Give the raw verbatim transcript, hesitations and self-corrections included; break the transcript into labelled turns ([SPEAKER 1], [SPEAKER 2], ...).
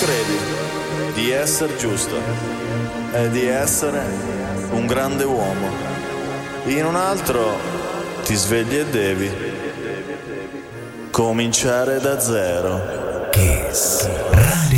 [SPEAKER 1] credi di essere giusto e di essere un grande uomo. In un altro ti svegli e devi cominciare da zero.
[SPEAKER 2] Kiss.